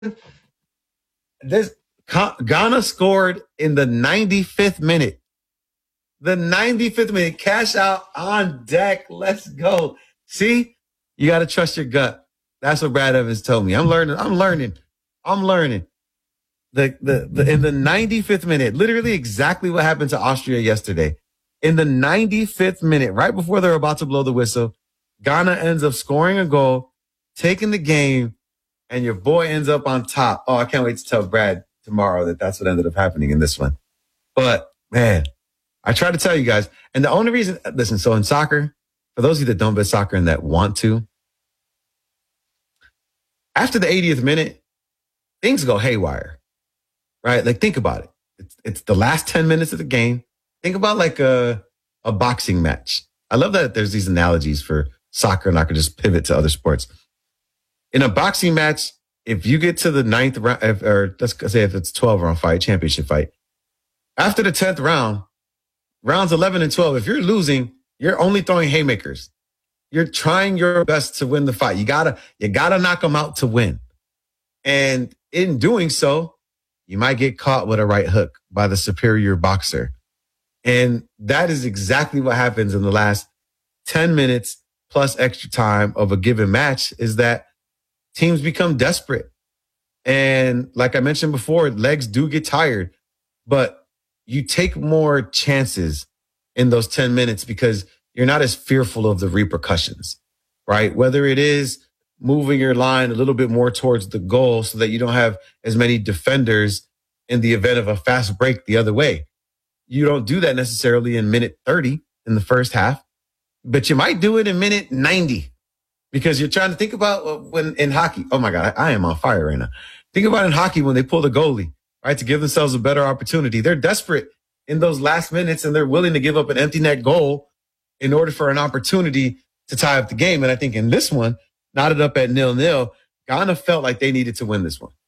This Ghana scored in the 95th minute. The 95th minute, cash out on deck. Let's go. See, you got to trust your gut. That's what Brad Evans told me. I'm learning. The in the 95th minute, literally exactly what happened to Austria yesterday. In the 95th minute, right before they're about to blow the whistle, Ghana ends up scoring a goal, taking the game, and your boy ends up on top. Oh, I can't wait to tell Brad tomorrow that that's what ended up happening in this one. But man, I try to tell you guys. And the only reason, listen, so in soccer, for those of you that don't bet soccer and that want to, after the 80th minute, things go haywire, right? Like, think about it. It's the last 10 minutes of the game. Think about like a boxing match. I love that there's these analogies for soccer, and I could just pivot to other sports. In a boxing match, if you get to the 9th round, or let's say if it's 12-round fight, championship fight, after the 10th round, rounds 11 and 12, if you're losing, you're only throwing haymakers. You're trying your best to win the fight. You gotta knock them out to win. And in doing so, you might get caught with a right hook by the superior boxer. And that is exactly what happens in the last 10 minutes plus extra time of a given match, is that teams become desperate. And like I mentioned before, legs do get tired, but you take more chances in those 10 minutes because you're not as fearful of the repercussions, right? Whether it is moving your line a little bit more towards the goal so that you don't have as many defenders in the event of a fast break the other way. You don't do that necessarily in minute 30 in the first half, but you might do it in minute 90 because you're trying to think about when in hockey. Oh my God, I am on fire right now. Think about in hockey when they pull the goalie, right, to give themselves a better opportunity. They're desperate in those last minutes and they're willing to give up an empty net goal in order for an opportunity to tie up the game. And I think in this one, knotted up at 0-0, Ghana felt like they needed to win this one.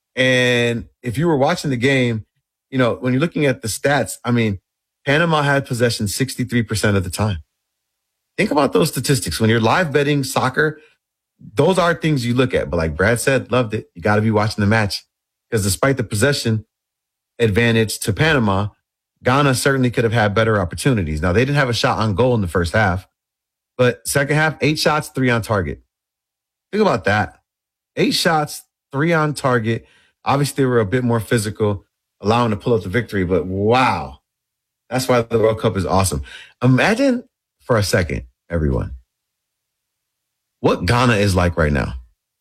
And if you were watching the game, you know, when you're looking at the stats, I mean, Panama had possession 63% of the time. Think about those statistics. When you're live betting soccer, those are things you look at. But like Brad said, loved it. You got to be watching the match because despite the possession advantage to Panama, Ghana certainly could have had better opportunities. Now, they didn't have a shot on goal in the first half, but second half, 8 shots, 3 on target. Think about that. 8 shots, 3 on target. Obviously, they were a bit more physical, allowing to pull up the victory, but wow. That's why the World Cup is awesome. Imagine for a second, everyone, what Ghana is like right now.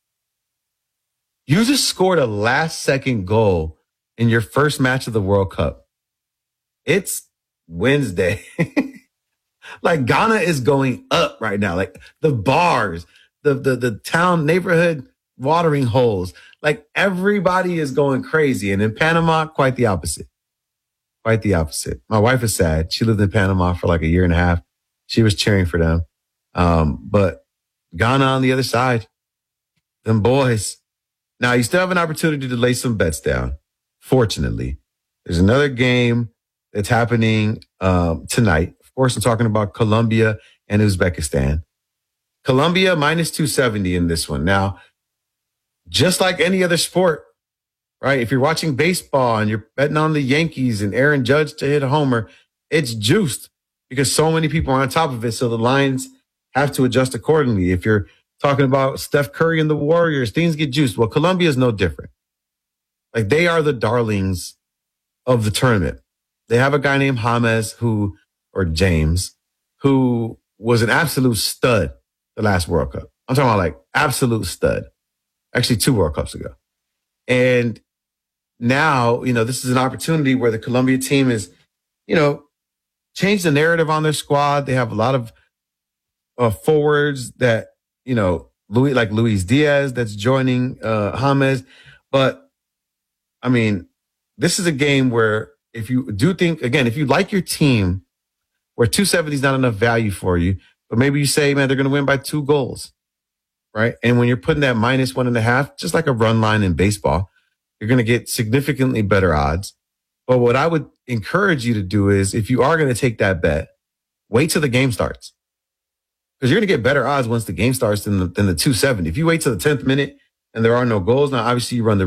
You just scored a last-second goal in your first match of the World Cup. It's Wednesday. Like Ghana is going up right now. Like the bars, the town neighborhood watering holes, like everybody is going crazy. And in Panama, quite the opposite. Quite the opposite. My wife is sad. She lived in Panama for like a year and a half. She was cheering for them. But Ghana on the other side, them boys. Now you still have an opportunity to lay some bets down. Fortunately, there's another game that's happening tonight. Of course, I'm talking about Colombia and Uzbekistan. Colombia minus 270 in this one. Now, just like any other sport, right? If you're watching baseball and you're betting on the Yankees and Aaron Judge to hit a homer, it's juiced because so many people are on top of it. So the lines have to adjust accordingly. If you're talking about Steph Curry and the Warriors, things get juiced. Well, Colombia is no different. Like they are the darlings of the tournament. They have a guy named James, who was an absolute stud the last World Cup. I'm talking about like absolute stud. Actually, 2 World Cups ago. And now, you know, this is an opportunity where the Colombia team is, you know, changed the narrative on their squad. They have a lot of forwards that, you know, Luis Diaz that's joining James. But, I mean, this is a game where if you do think, again, if you like your team, where 270 is not enough value for you, but maybe you say, man, they're going to win by 2 goals, right? And when you're putting that minus 1.5, just like a run line in baseball, you're going to get significantly better odds. But what I would encourage you to do is, if you are going to take that bet, wait till the game starts. Because you're going to get better odds once the game starts than the 270. If you wait till the 10th minute and there are no goals. Now, obviously, you run the